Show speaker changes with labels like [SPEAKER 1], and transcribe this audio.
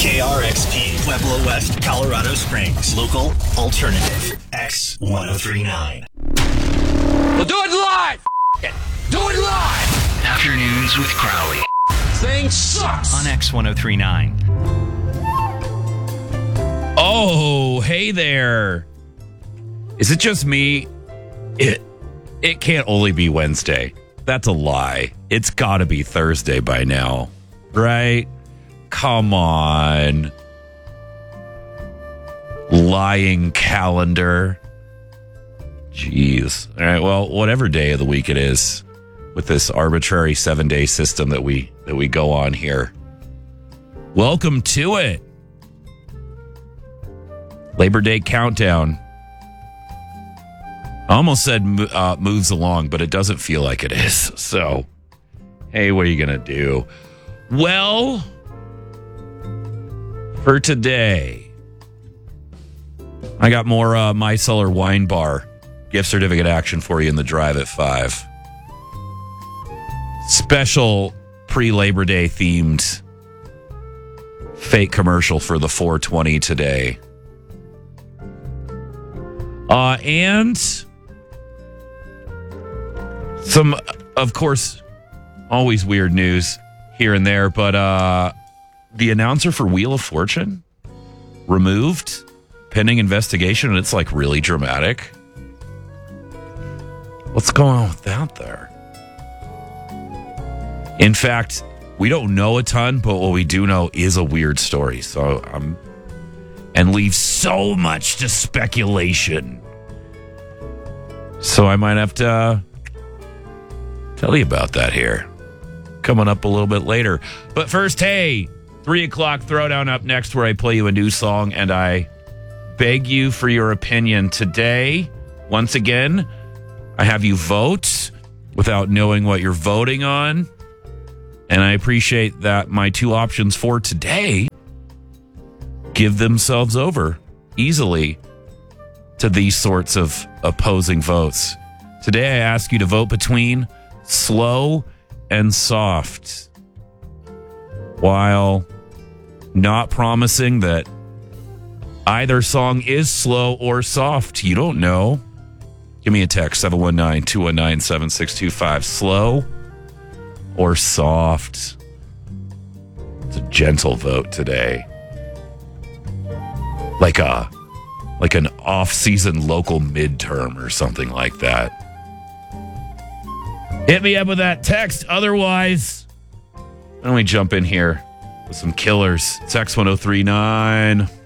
[SPEAKER 1] KRXP, Pueblo West, Colorado Springs. Local alternative. X1039.
[SPEAKER 2] We'll do it live! Do it live!
[SPEAKER 1] Afternoons with Crowley.
[SPEAKER 2] Thing sucks!
[SPEAKER 1] On X1039.
[SPEAKER 3] Oh, hey there. Is it just me? It can't only be Wednesday. That's a lie. It's got to be Thursday by now, right? Come on. Lying calendar. Jeez. All right, well, whatever day of the week it is, with this arbitrary 7-day system that we go on here. Welcome to it. Labor Day countdown. I almost said moves along, but it doesn't feel like it is. So, hey, what are you going to do? Well, for today, I got more My Cellar Wine Bar gift certificate action for you in the drive at 5. Special pre-Labor Day themed fake commercial for the 420 today. And some, of course, always weird news here and there, but the announcer for Wheel of Fortune removed pending investigation, and it's like really dramatic. What's going on with that there? In fact, we don't know a ton, but what we do know is a weird story. So and leaves so much to speculation. So I might have to tell you about that here. Coming up a little bit later. But first, hey, 3 o'clock throwdown up next, where I play you a new song and I beg you for your opinion. Today, once again, I have you vote without knowing what you're voting on. And I appreciate that my two options for today give themselves over easily to these sorts of opposing votes. Today, I ask you to vote between slow and soft, while not promising that either song is slow or soft. You don't know. Give me a text, 719-219-7625. Slow or soft? It's a gentle vote today. Like an off-season local midterm or something like that. Hit me up with that text. Otherwise, why don't we jump in here with some killers? It's X1039.